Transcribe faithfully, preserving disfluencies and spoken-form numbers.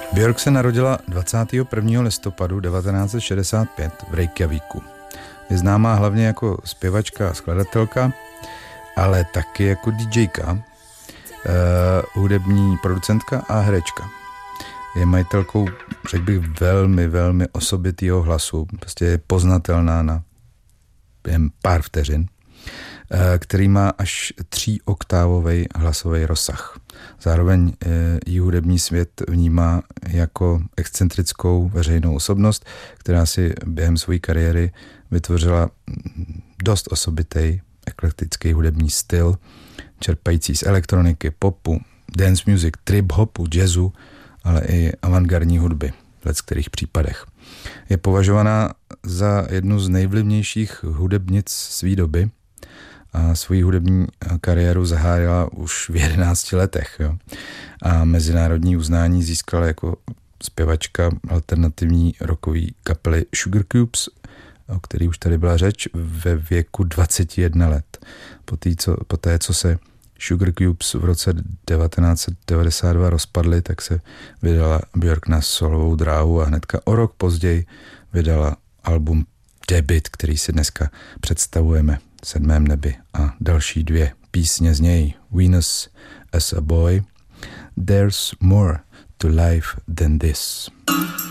Björk se narodila dvacátého prvního listopadu devatenáct set šedesát pět v Reykjavíku. Je známá hlavně jako zpěvačka a skladatelka, ale taky jako DJka, uh, hudební producentka a herečka. Je majitelkou, řekl bych, velmi, velmi osobitýho hlasu. Prostě je poznatelná na jen pár vteřin, uh, který má až tříoktávový hlasový rozsah. Zároveň ji hudební svět vnímá jako excentrickou veřejnou osobnost, která si během své kariéry vytvořila dost osobitý eklektický hudební styl, čerpající z elektroniky, popu, dance music, trip-hopu, jazzu, ale i avantgardní hudby v leckterých případech. Je považovaná za jednu z nejvlivnějších hudebnic své doby a svoji hudební kariéru zahájila už v jedenácti letech. Jo. A mezinárodní uznání získala jako zpěvačka alternativní rockové kapely Sugar Cubes, o který už tady byla řeč, ve věku dvacet jedna let. Poté, co, poté, co se Sugar Cubes v roce devatenáct set devadesát dva rozpadly, tak se vydala Björk na solovou dráhu a hnedka o rok později vydala album Debut, který si dneska představujeme v sedmém nebi, a další dvě písně z něj, Venus as a Boy, There's More to Life Than This.